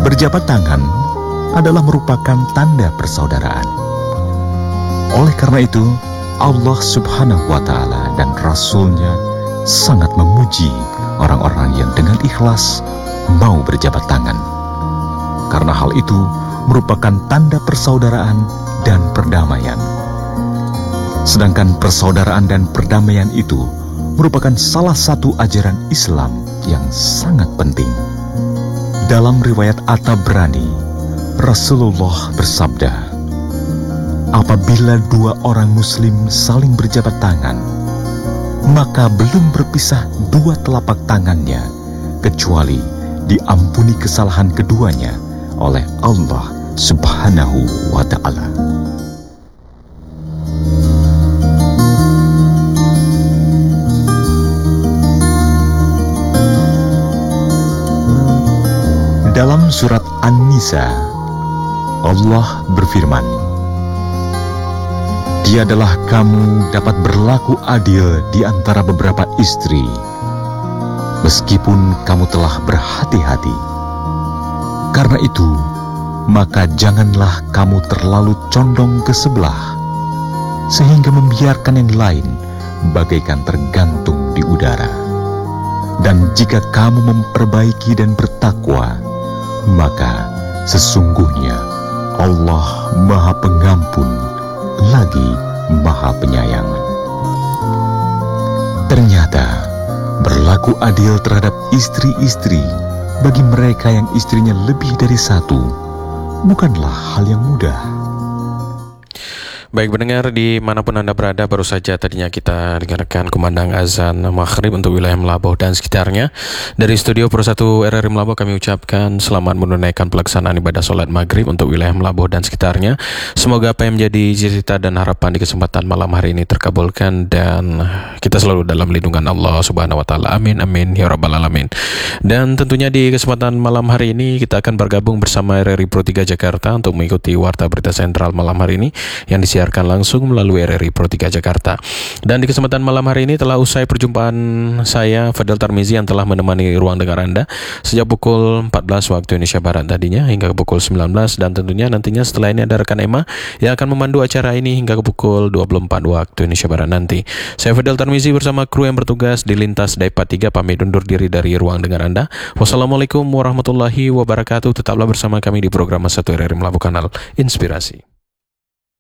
Berjabat tangan adalah merupakan tanda persaudaraan. Oleh karena itu, Allah Subhanahu wa Ta'ala dan Rasul-Nya sangat memuji orang-orang yang dengan ikhlas mau berjabat tangan. Karena hal itu merupakan tanda persaudaraan dan perdamaian. Sedangkan persaudaraan dan perdamaian itu merupakan salah satu ajaran Islam yang sangat penting. Dalam riwayat At-Tabrani, Rasulullah bersabda, apabila dua orang muslim saling berjabat tangan, maka belum berpisah dua telapak tangannya, kecuali diampuni kesalahan keduanya oleh Allah Subhanahu wa Ta'ala. Dalam surat An-Nisa, Allah berfirman, tiadalah kamu dapat berlaku adil di antara beberapa istri, meskipun kamu telah berhati-hati. Karena itu, maka janganlah kamu terlalu condong ke sebelah, sehingga membiarkan yang lain bagaikan tergantung di udara. Dan jika kamu memperbaiki dan bertakwa, maka sesungguhnya Allah Maha Pengampun lagi Maha Penyayang. Ternyata berlaku adil terhadap istri-istri bagi mereka yang istrinya lebih dari satu bukanlah hal yang mudah. Baik pendengar, dimanapun Anda berada, baru saja tadinya kita dengarkan kumandang azan maghrib untuk wilayah Melabuh dan sekitarnya. Dari studio Pro 1 RRI Melabuh kami ucapkan selamat menunaikan pelaksanaan ibadah sholat maghrib untuk wilayah Melabuh dan sekitarnya. Semoga apa yang menjadi cita dan harapan di kesempatan malam hari ini terkabulkan dan kita selalu dalam lindungan Allah Subhanahu wa Ta'ala. Amin amin ya rabbal alamin. Dan tentunya di kesempatan malam hari ini kita akan bergabung bersama RRI Pro 3 Jakarta untuk mengikuti warta berita sentral malam hari ini yang disiarkan langsung melalui RRI Pro 3 Jakarta. Dan di kesempatan malam hari ini telah usai perjumpaan saya Fadil Tarmizi yang telah menemani ruang dengar Anda sejak pukul 14 waktu Indonesia Barat tadinya hingga ke pukul 19, dan tentunya nantinya setelah ini ada rekan Emma yang akan memandu acara ini hingga ke pukul 24 waktu Indonesia Barat nanti. Saya Fadil Tarmizi bersama kru yang bertugas di Lintas Daipat 3 pamit undur diri dari ruang dengar Anda. Wassalamualaikum warahmatullahi wabarakatuh. Tetaplah bersama kami di program 1 RRI Melabuh Kanal Inspirasi.